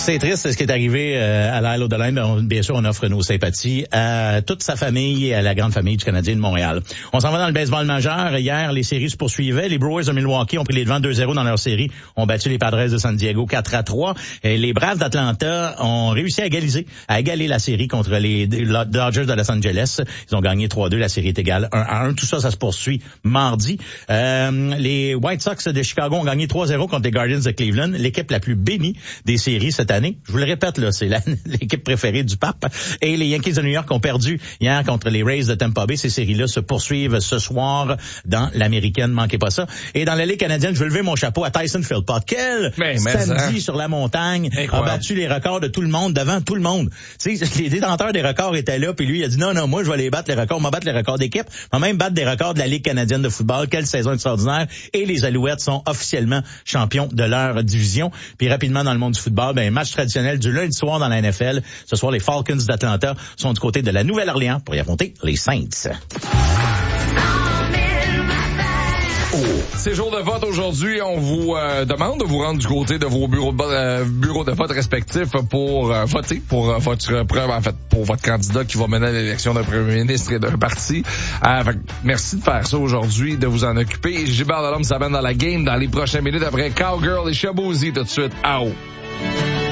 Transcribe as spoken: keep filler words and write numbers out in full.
C'est triste ce qui est arrivé euh, à l'Isle of Line. Bien sûr, on offre nos sympathies à toute sa famille et à la grande famille du Canadien de Montréal. On s'en va dans le baseball majeur. Hier, les séries se poursuivaient. Les Brewers de Milwaukee ont pris les devants deux zéro dans leur série, ont battu les Padres de San Diego quatre à trois. Et les Braves d'Atlanta ont réussi à égaliser, à égaler la série contre les Dodgers de Los Angeles. Ils ont gagné trois deux. La série est égale un à un. Tout ça, ça se poursuit mardi. Euh, les White Sox de Chicago ont gagné trois zéro contre les Guardians de Cleveland, l'équipe la plus bénie des séries cette année. Je vous le répète, là, c'est la, l'équipe préférée du pape. Et les Yankees de New York ont perdu hier contre les Rays de Tampa Bay. Ces séries-là se poursuivent ce soir dans l'américaine. Manquez pas ça. Et dans la Ligue canadienne, je veux lever mon chapeau à Tyson Philpott. Quel mais, mais samedi hein. sur la montagne a battu les records de tout le monde devant tout le monde. Tu sais, les détenteurs des records étaient là, puis lui, il a dit non, non, moi, je vais les battre les records. On va battre les records d'équipe. On va même battre des records de la Ligue canadienne de football. Quelle saison extraordinaire. Et les Alouettes sont officiellement champions de leur division. Puis rapidement, dans le monde du football, ben, match traditionnel du lundi soir dans la N F L. Ce soir, les Falcons d'Atlanta sont du côté de la Nouvelle-Orléans pour y affronter les Saints. Oh. C'est jour de vote aujourd'hui. On vous euh, demande de vous rendre du côté de vos bureaux de, euh, bureaux de vote respectifs pour euh, voter pour euh, votre preuve, en fait, pour votre candidat qui va mener à l'élection d'un premier ministre et d'un parti. Euh, fait, merci de faire ça aujourd'hui, de vous en occuper. Gilbert Delhomme s'amène dans la game dans les prochaines minutes après Cowgirl et Shabozy tout de suite. Out.